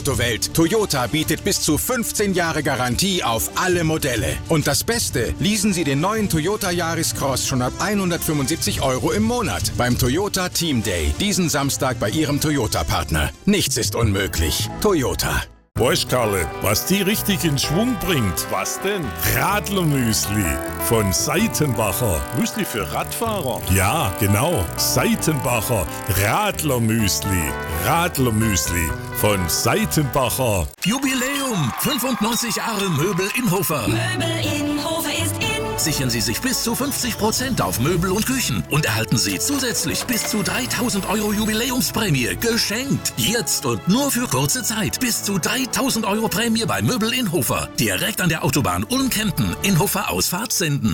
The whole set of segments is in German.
Welt. Toyota bietet bis zu 15 Jahre Garantie auf alle Modelle. Und das Beste, leasen Sie den neuen Toyota Yaris Cross schon ab 175 € im Monat beim Toyota Team Day. Diesen Samstag bei Ihrem Toyota-Partner. Nichts ist unmöglich. Toyota. Weißt Karle, was die richtig in Schwung bringt? Was denn? Radlermüsli von Seitenbacher. Müsli für Radfahrer? Ja, genau. Seitenbacher Radlermüsli. Radlermüsli von Seitenbacher. Jubiläum! 95 Jahre Möbel Inhofer. Möbel Inhofer ist in. Sichern Sie sich bis zu 50% auf Möbel und Küchen und erhalten Sie zusätzlich bis zu 3.000 € Jubiläumsprämie geschenkt. Jetzt und nur für kurze Zeit. Bis zu 3.000 € Prämie bei Möbel Inhofer. Direkt an der Autobahn Ulm-Kempten. Inhofer Ausfahrt senden.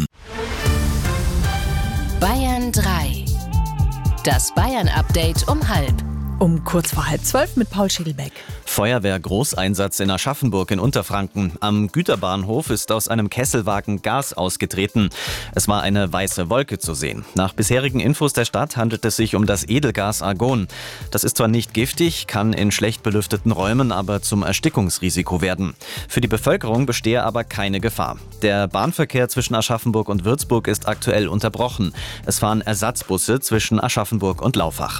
Bayern 3. Das Bayern-Update um 11:30. Um kurz vor 11:30 mit Paul Schädelbeck. Feuerwehr-Großeinsatz in Aschaffenburg in Unterfranken. Am Güterbahnhof ist aus einem Kesselwagen Gas ausgetreten. Es war eine weiße Wolke zu sehen. Nach bisherigen Infos der Stadt handelt es sich um das Edelgas Argon. Das ist zwar nicht giftig, kann in schlecht belüfteten Räumen aber zum Erstickungsrisiko werden. Für die Bevölkerung bestehe aber keine Gefahr. Der Bahnverkehr zwischen Aschaffenburg und Würzburg ist aktuell unterbrochen. Es fahren Ersatzbusse zwischen Aschaffenburg und Laufach.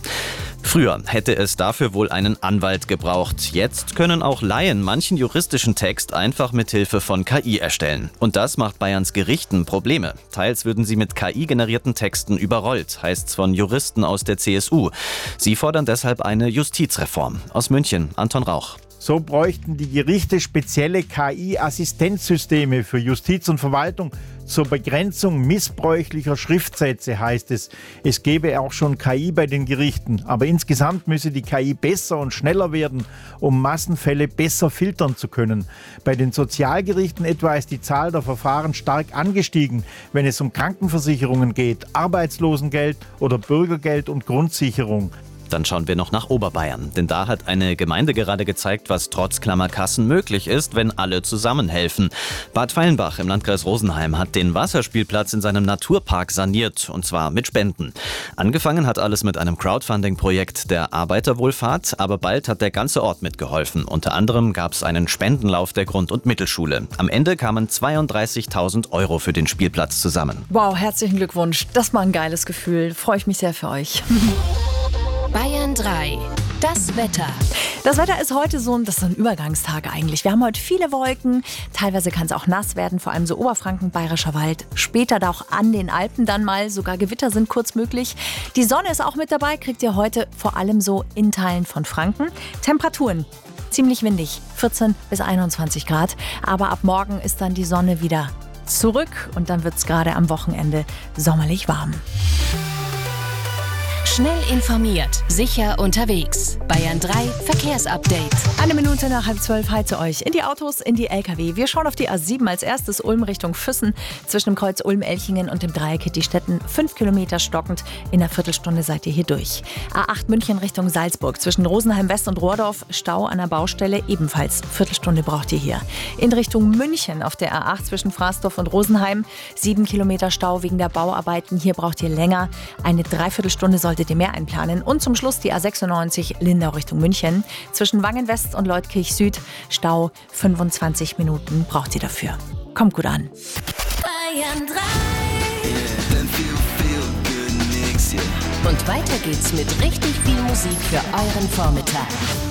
Früher hätte es dafür wohl einen Anwalt gebraucht. Jetzt können auch Laien manchen juristischen Text einfach mit Hilfe von KI erstellen. Und das macht Bayerns Gerichten Probleme. Teils würden sie mit KI-generierten Texten überrollt, heißt's von Juristen aus der CSU. Sie fordern deshalb eine Justizreform. Aus München, Anton Rauch. So bräuchten die Gerichte spezielle KI-Assistenzsysteme für Justiz und Verwaltung zur Begrenzung missbräuchlicher Schriftsätze, heißt es. Es gäbe auch schon KI bei den Gerichten, aber insgesamt müsse die KI besser und schneller werden, um Massenfälle besser filtern zu können. Bei den Sozialgerichten etwa ist die Zahl der Verfahren stark angestiegen, wenn es um Krankenversicherungen geht, Arbeitslosengeld oder Bürgergeld und Grundsicherung. Dann schauen wir noch nach Oberbayern, denn da hat eine Gemeinde gerade gezeigt, was trotz Klammerkassen möglich ist, wenn alle zusammenhelfen. Bad Feilenbach im Landkreis Rosenheim hat den Wasserspielplatz in seinem Naturpark saniert, und zwar mit Spenden. Angefangen hat alles mit einem Crowdfunding-Projekt der Arbeiterwohlfahrt, aber bald hat der ganze Ort mitgeholfen. Unter anderem gab es einen Spendenlauf der Grund- und Mittelschule. Am Ende kamen 32.000 € für den Spielplatz zusammen. Wow, herzlichen Glückwunsch. Das war ein geiles Gefühl. Freue ich mich sehr für euch. Bayern 3. Das Wetter. Das Wetter ist heute das ist ein Übergangstag eigentlich. Wir haben heute viele Wolken. Teilweise kann es auch nass werden, vor allem so Oberfranken, Bayerischer Wald. Später da auch an den Alpen dann mal. Sogar Gewitter sind kurz möglich. Die Sonne ist auch mit dabei. Kriegt ihr heute vor allem so in Teilen von Franken. Temperaturen. Ziemlich windig. 14 bis 21 Grad. Aber ab morgen ist dann die Sonne wieder zurück. Und dann wird es gerade am Wochenende sommerlich warm. Schnell informiert, sicher unterwegs. Bayern 3 Verkehrsupdate. 1 Minute nach 11:30 heize euch in die Autos, in die LKW. Wir schauen auf die A7 als erstes, Ulm Richtung Füssen. Zwischen dem Kreuz Ulm-Elchingen und dem Dreieck Hittistetten 5 Kilometer stockend. In einer Viertelstunde seid ihr hier durch. A8 München Richtung Salzburg. Zwischen Rosenheim West und Rohrdorf Stau an der Baustelle. Ebenfalls Viertelstunde braucht ihr hier. In Richtung München auf der A8 zwischen Fraßdorf und Rosenheim 7 Kilometer Stau wegen der Bauarbeiten. Hier braucht ihr länger. Eine Dreiviertelstunde solltet ihr mehr einplanen. Und zum Schluss die A96 Lindau Richtung München. Zwischen Wangen West und Leutkirch Süd Stau 25 Minuten braucht ihr dafür. Kommt gut an. Bayern 3. Und weiter geht's mit richtig viel Musik für euren Vormittag.